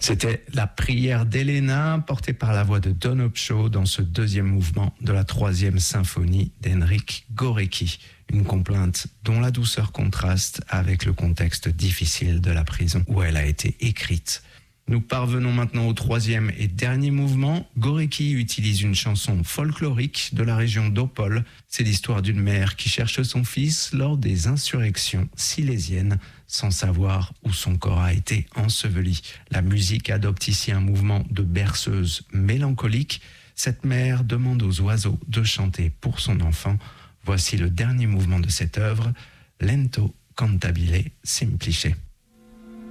C'était la prière d'Elena, portée par la voix de Don Upshaw dans ce deuxième mouvement de la troisième symphonie d'Henryk Górecki. Une complainte dont la douceur contraste avec le contexte difficile de la prison où elle a été écrite. Nous parvenons maintenant au troisième et dernier mouvement. Górecki utilise une chanson folklorique de la région d'Opole. C'est l'histoire d'une mère qui cherche son fils lors des insurrections silésiennes sans savoir où son corps a été enseveli. La musique adopte ici un mouvement de berceuse mélancolique. Cette mère demande aux oiseaux de chanter pour son enfant. Voici le dernier mouvement de cette œuvre, Lento cantabile semplice.